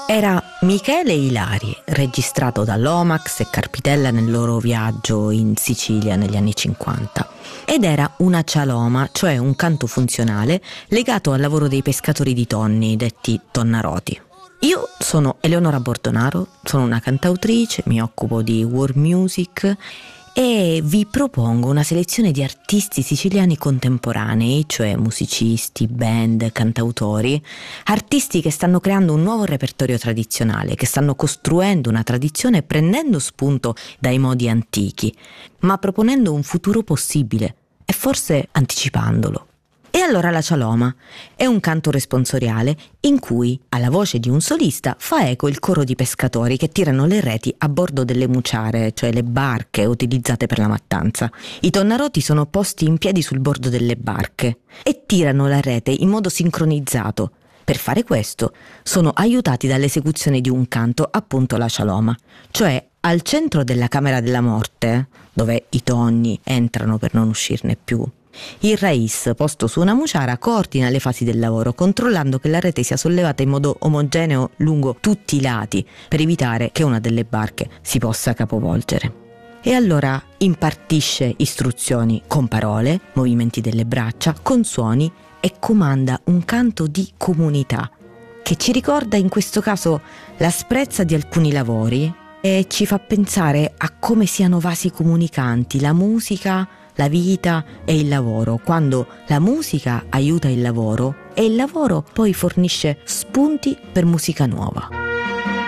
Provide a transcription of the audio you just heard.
Era Michele e Ilari, registrato da Lomax e Carpitella nel loro viaggio in Sicilia negli anni 50. Ed era una cialoma, cioè un canto funzionale legato al lavoro dei pescatori di tonni, detti tonnaroti. Io sono Eleonora Bordonaro, sono una cantautrice, mi occupo di world music e vi propongo una selezione di artisti siciliani contemporanei, cioè musicisti, band, cantautori, artisti che stanno creando un nuovo repertorio tradizionale, che stanno costruendo una tradizione prendendo spunto dai modi antichi, ma proponendo un futuro possibile e forse anticipandolo. E allora la cialoma è un canto responsoriale in cui, alla voce di un solista, fa eco il coro di pescatori che tirano le reti a bordo delle muciare, cioè le barche utilizzate per la mattanza. I tonnaroti sono posti in piedi sul bordo delle barche e tirano la rete in modo sincronizzato. Per fare questo sono aiutati dall'esecuzione di un canto, appunto la cialoma, cioè al centro della camera della morte, dove i tonni entrano per non uscirne più. Il rais, posto su una muciara, coordina le fasi del lavoro, controllando che la rete sia sollevata in modo omogeneo lungo tutti i lati, per evitare che una delle barche si possa capovolgere. E allora impartisce istruzioni con parole, movimenti delle braccia, con suoni e comanda un canto di comunità, che ci ricorda in questo caso l'asprezza di alcuni lavori e ci fa pensare a come siano vasi comunicanti la musica, la vita e il lavoro, quando la musica aiuta il lavoro e il lavoro poi fornisce spunti per musica nuova.